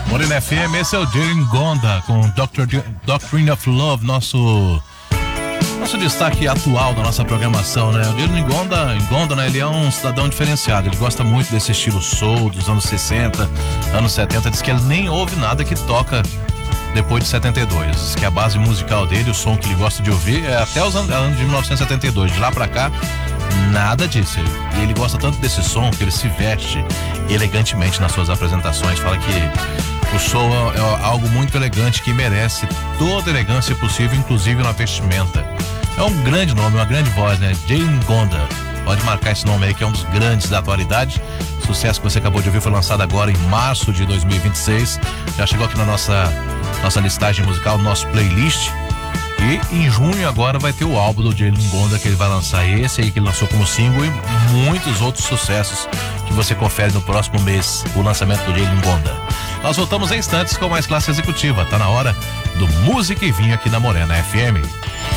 Morena FM, esse é o Jalen Gonda com Doctrine of Love, nosso destaque atual da nossa programação, né? O Jalen Gonda, né? Ele é um cidadão diferenciado, ele gosta muito desse estilo soul dos anos 60, anos 70, diz que ele nem ouve nada que toca depois de 72, diz que a base musical dele, o som que ele gosta de ouvir é até os anos de 1972, de lá pra cá nada disso. Ele gosta tanto desse som que ele se veste elegantemente nas suas apresentações, fala que o som é algo muito elegante que merece toda a elegância possível, inclusive na vestimenta. É um grande nome, uma grande voz, né? Jalen Gonda, pode marcar esse nome aí, que é um dos grandes da atualidade. O sucesso que você acabou de ouvir foi lançado agora em março de 2026, já chegou aqui na nossa listagem musical, no nosso playlist. E em junho agora vai ter o álbum do Jalen Gonda, que ele vai lançar, esse aí que ele lançou como single, e muitos outros sucessos que você confere no próximo mês, o lançamento do Jalen Gonda. Nós voltamos em instantes com mais classe executiva. Tá na hora do Música e Vinho aqui na Morena FM.